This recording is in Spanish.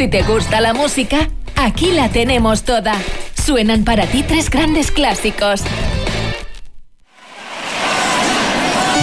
Si te gusta la música, aquí la tenemos toda. Suenan para ti 3 grandes clásicos.